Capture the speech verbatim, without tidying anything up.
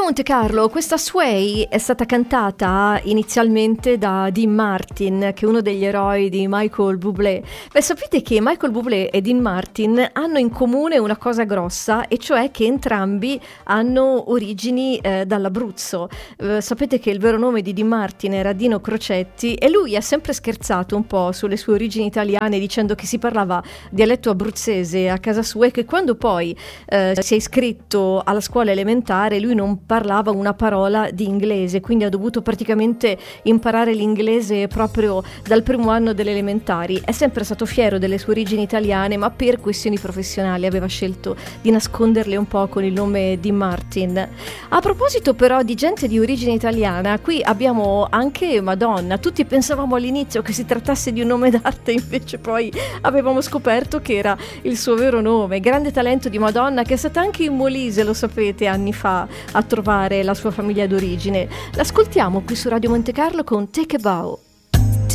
Radio Monte Carlo, questa Sway è stata cantata inizialmente da Dean Martin, che è uno degli eroi di Michael Bublé. Beh, sapete che Michael Bublé e Dean Martin hanno in comune una cosa grossa, e cioè che entrambi hanno origini eh, dall'Abruzzo. Eh, sapete che il vero nome di Dean Martin era Dino Crocetti, e lui ha sempre scherzato un po' sulle sue origini italiane, dicendo che si parlava dialetto abruzzese a casa sua, e che quando poi eh, si è iscritto alla scuola elementare lui non parlava una parola di inglese, quindi ha dovuto praticamente imparare l'inglese proprio dal primo anno delle elementari. È sempre stato fiero delle sue origini italiane, ma per questioni professionali aveva scelto di nasconderle un po' con il nome di Martin. A proposito però di gente di origine italiana, qui abbiamo anche Madonna. Tutti pensavamo all'inizio che si trattasse di un nome d'arte, invece poi avevamo scoperto che era il suo vero nome. Grande talento di Madonna, che è stata anche in Molise, lo sapete, anni fa, a trovare la sua famiglia d'origine. L'ascoltiamo qui su Radio Monte Carlo con Take a Bow.